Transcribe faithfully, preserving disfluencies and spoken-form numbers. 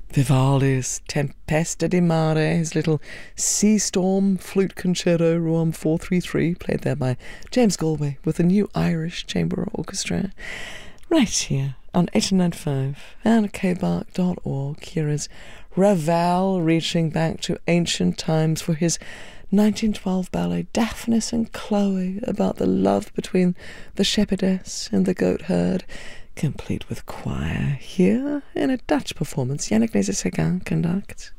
Vivaldi's Tempesta di Mare, his little Sea Storm Flute Concerto, Roam four three three, played there by James Galway with the New Irish Chamber Orchestra. Right here on eight nine five and k bark dot org. Here is Ravel reaching back to ancient times for his nineteen twelve ballet Daphnis and Chloe, about the love between the shepherdess and the goatherd, complete with choir. Here in a Dutch performance, Yannick Nézet-Séguin conducts.